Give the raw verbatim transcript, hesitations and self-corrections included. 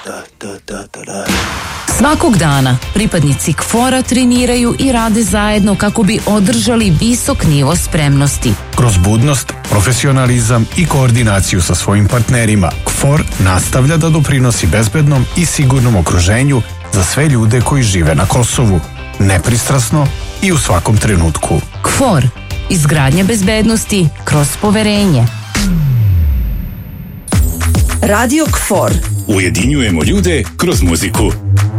Svakog dana pripadnici K F O R-a treniraju i rade zajedno kako bi održali visok nivo spremnosti. Kroz budnost, profesionalizam i koordinaciju sa svojim partnerima, K F O R nastavlja da doprinosi bezbednom i sigurnom okruženju za sve ljude koji žive na Kosovu, nepristrasno i u svakom trenutku. K F O R. Izgradnja bezbednosti kroz poverenje. Radio K F O R. Ujedinjujemo ljude kroz muziku.